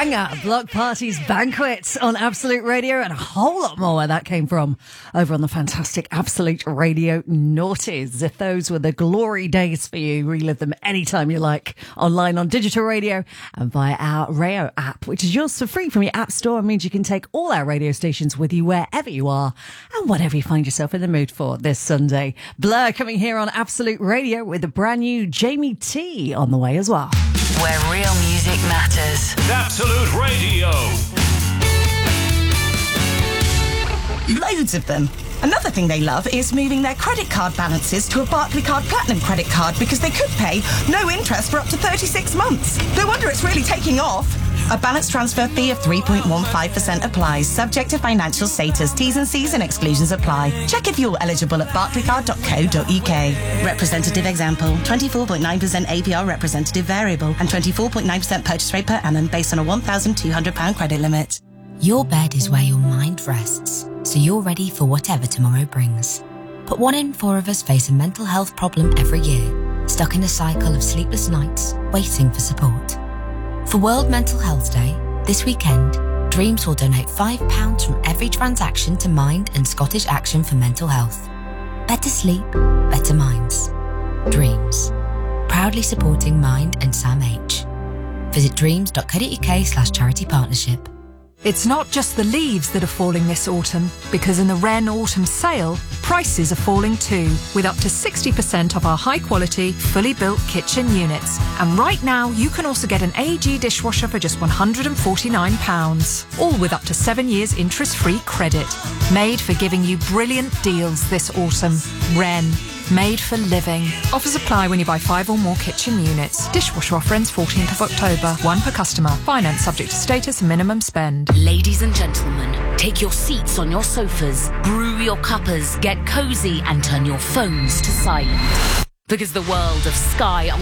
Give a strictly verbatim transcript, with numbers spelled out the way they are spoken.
banger, Block Party's Banquet on Absolute Radio, and a whole lot more where that came from over on the fantastic Absolute Radio Noughties. If those were the glory days for you, relive them anytime you like, online on digital radio and via our Rayo app, which is yours for free from your app store. It means you can take all our radio stations with you wherever you are and whatever you find yourself in the mood for this Sunday. Blur coming here on Absolute Radio with a brand new Jamie T on the way as well. Where real music matters. Absolute Radio. Loads of them. Another thing they love is moving their credit card balances to a Barclaycard Platinum credit card because they could pay no interest for up to thirty-six months. No wonder it's really taking off. A balance transfer fee of three point one five percent applies, subject to financial status. T's and C's and exclusions apply. Check if you're eligible at barclaycard dot co dot uk. Representative example, twenty-four point nine percent A P R representative variable and twenty-four point nine percent purchase rate per annum based on a one thousand two hundred pounds credit limit. Your bed is where your mind rests, so you're ready for whatever tomorrow brings. But one in four of us face a mental health problem every year, stuck in a cycle of sleepless nights, waiting for support. For World Mental Health Day, this weekend, Dreams will donate five pounds from every transaction to Mind and Scottish Action for Mental Health. Better sleep, better minds. Dreams. Proudly supporting Mind and Sam H. Visit dreams dot co dot uk slash charity partnership. It's not just the leaves that are falling this autumn, because in the Wren Autumn Sale, prices are falling too, with up to sixty percent off our high-quality, fully built kitchen units. And right now, you can also get an A G dishwasher for just one hundred and forty-nine pounds, all with up to seven years interest-free credit. Made for giving you brilliant deals this autumn. Wren. Made for living. Offers apply when you buy five or more kitchen units. Dishwasher offer ends fourteenth of October. One per customer. Finance subject to status and minimum spend. Ladies and gentlemen, take your seats on your sofas, brew your cuppers, get cosy and turn your phones to silent. Because the world of Sky